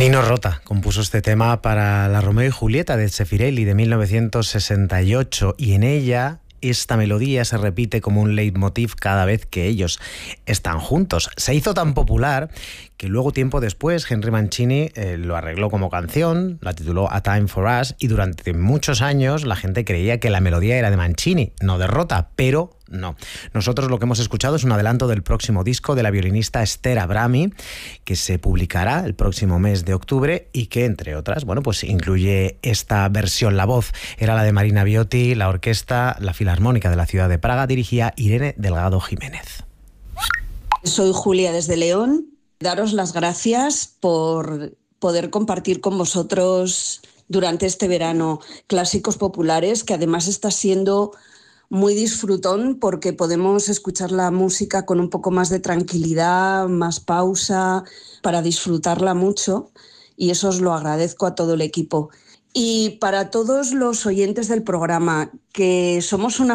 Nino Rota compuso este tema para la Romeo y Julieta de Zeffirelli de 1968 y en ella esta melodía se repite como un leitmotiv cada vez que ellos están juntos. Se hizo tan popular que luego, tiempo después, Henry Mancini lo arregló como canción, la tituló A Time for Us, y durante muchos años la gente creía que la melodía era de Mancini, no de Rota, pero no. Nosotros lo que hemos escuchado es un adelanto del próximo disco de la violinista Esther Abrami, que se publicará el próximo mes de octubre y que, entre otras, pues incluye esta versión. La voz era la de Marina Viotti, la orquesta, la Filarmónica de la ciudad de Praga, dirigía Irene Delgado Jiménez. Soy Julia desde León. Daros las gracias por poder compartir con vosotros durante este verano clásicos populares, que además está siendo muy disfrutón porque podemos escuchar la música con un poco más de tranquilidad, más pausa, para disfrutarla mucho, y eso os lo agradezco a todo el equipo. Y para todos los oyentes del programa, que somos una